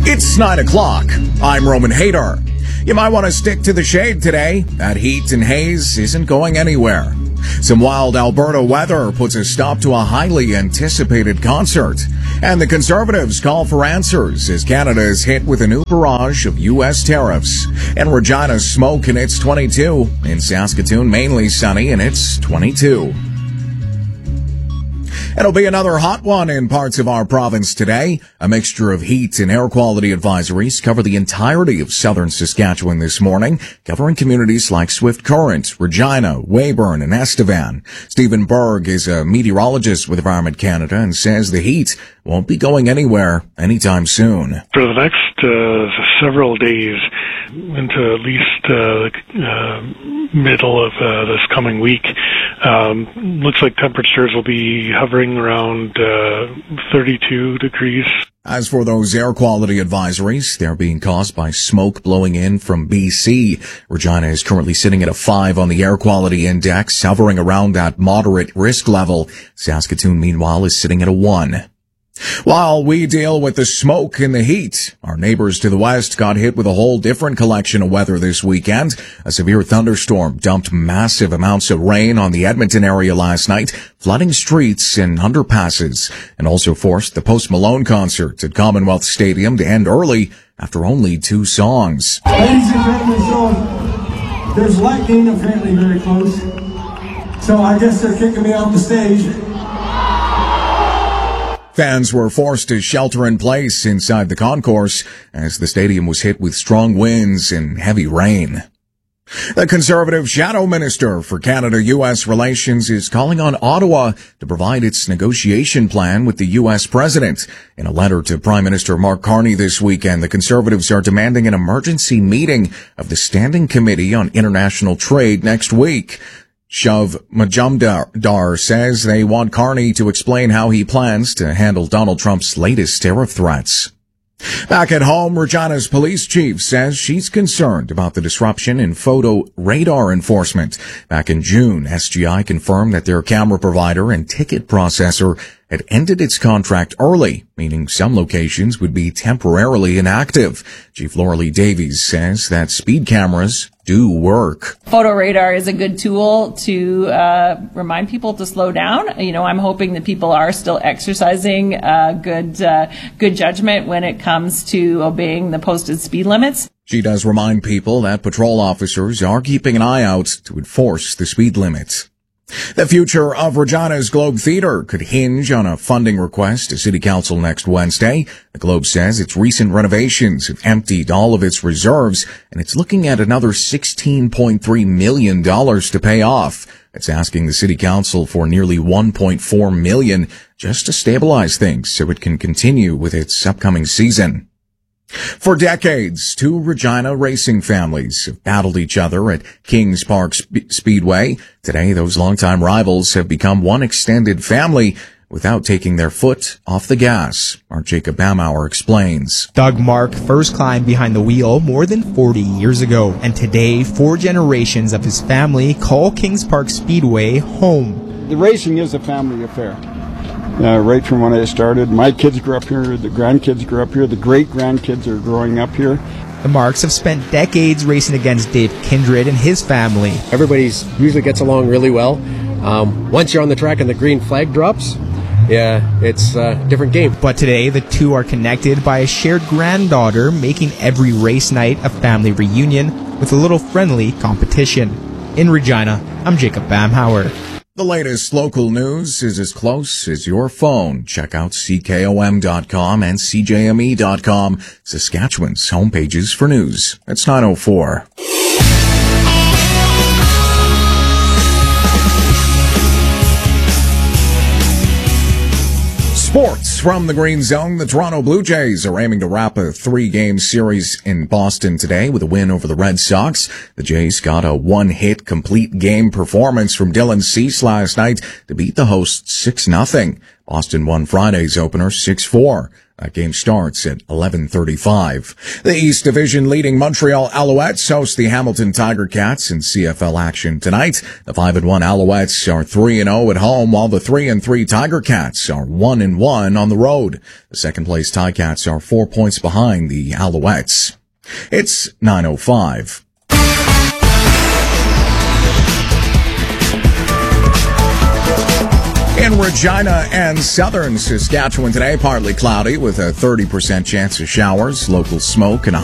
It's 9 o'clock. I'm Roman Hader. You might want to stick to the shade today. That heat and haze isn't going anywhere. Some wild Alberta weather puts a stop to a highly anticipated concert. And the Conservatives call for answers as Canada is hit with a new barrage of U.S. tariffs. In Regina, smoke and it's 22. In Saskatoon, mainly sunny and it's 22. It'll be another hot one in parts of our province today. A mixture of heat and air quality advisories cover the entirety of southern Saskatchewan this morning, covering communities like Swift Current, Regina, Weyburn, and Estevan. Stephen Berg is a meteorologist with Environment Canada and says the heat won't be going anywhere anytime soon. For the next several days, into at least middle of this coming week, looks like temperatures will be hovering around 32 degrees. As for those air quality advisories, they're being caused by smoke blowing in from BC. Regina is currently sitting at a 5 on the air quality index, hovering around that moderate risk level. Saskatoon, meanwhile, is sitting at a 1. While we deal with the smoke and the heat, our neighbors to the west got hit with a whole different collection of weather this weekend. A severe thunderstorm dumped massive amounts of rain on the Edmonton area last night, flooding streets and underpasses, and also forced the Post Malone concert at Commonwealth Stadium to end early after only 2 songs. Ladies and gentlemen, so there's lightning apparently very close, so I guess they're kicking me off the stage. Fans were forced to shelter in place inside the concourse as the stadium was hit with strong winds and heavy rain. The Conservative Shadow Minister for Canada-U.S. Relations is calling on Ottawa to provide its negotiation plan with the U.S. President. In a letter to Prime Minister Mark Carney this weekend, the Conservatives are demanding an emergency meeting of the Standing Committee on International Trade next week. Shav Majumdar says they want Carney to explain how he plans to handle Donald Trump's latest tariff threats. Back at home, Regina's police chief says she's concerned about the disruption in photo radar enforcement. Back in June, SGI confirmed that their camera provider and ticket processor had ended its contract early, meaning some locations would be temporarily inactive. Chief Laura Davies says that speed cameras do work. Photo radar is a good tool to remind people to slow down. You know, I'm hoping that people are still exercising good judgment when it comes to obeying the posted speed limits. She does remind people that patrol officers are keeping an eye out to enforce the speed limits. The future of Regina's Globe Theatre could hinge on a funding request to City Council next Wednesday. The Globe says its recent renovations have emptied all of its reserves, and it's looking at another $16.3 million to pay off. It's asking the City Council for nearly $1.4 million just to stabilize things so it can continue with its upcoming season. For decades, 2 Regina racing families have battled each other at Kings Park Speedway. Today, those longtime rivals have become one extended family without taking their foot off the gas. Our Jacob Bamauer explains. Doug Mark first climbed behind the wheel more than 40 years ago, and today 4 generations of his family call Kings Park Speedway home. The racing is a family affair. Right from when I started, my kids grew up here, the grandkids grew up here, the great-grandkids are growing up here. The Marks have spent decades racing against Dave Kindred and his family. Everybody's usually gets along really well. Once you're on the track and the green flag drops, yeah, it's a different game. But today, the 2 are connected by a shared granddaughter, making every race night a family reunion with a little friendly competition. In Regina, I'm Jacob Bamhauer. The latest local news is as close as your phone. Check out CKOM.com and CJME.com, Saskatchewan's homepages for news. It's 9:04. Sports from the Green Zone. The Toronto Blue Jays are aiming to wrap a 3-game series in Boston today with a win over the Red Sox. The Jays got a 1-hit complete game performance from Dylan Cease last night to beat the hosts 6-0. Boston won Friday's opener 6-4. That game starts at 11:35. The East Division leading Montreal Alouettes host the Hamilton Tiger Cats in CFL action tonight. The 5-1 Alouettes are 3-0 at home, while the 3-3 Tiger Cats are 1-1 on the road. The second place Ticats are 4 points behind the Alouettes. It's 9:05. In Regina and southern Saskatchewan today, partly cloudy with a 30% chance of showers, local smoke, and a